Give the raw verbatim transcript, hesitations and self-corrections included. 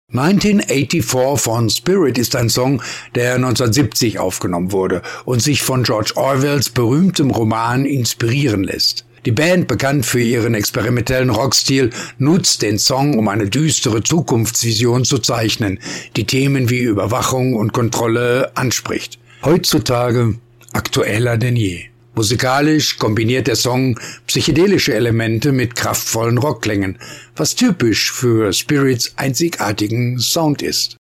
neunzehnhundertvierundachtzig von Spirit ist ein Song, der neunzehnhundertsiebzig aufgenommen wurde und sich von George Orwells berühmtem Roman inspirieren lässt. Die Band, bekannt für ihren experimentellen Rockstil, nutzt den Song, um eine düstere Zukunftsvision zu zeichnen, die Themen wie Überwachung und Kontrolle anspricht. Heutzutage aktueller denn je. Musikalisch kombiniert der Song psychedelische Elemente mit kraftvollen Rockklängen, was typisch für Spirits einzigartigen Sound ist.